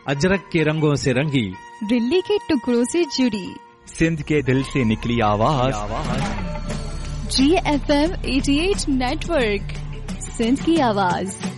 अजरक के रंगों से रंगी, दिल्ली के टुकड़ों से जुड़ी, सिंध के दिल से निकली आवाज, GFM 88 नेटवर्क, सिंध की आवाज।